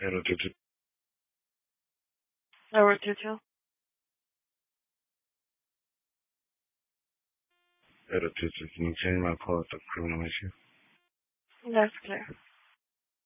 Hello, Tutu. Lower Tutu. Hello, Tutu. Can you change my call to criminal issue? That's clear.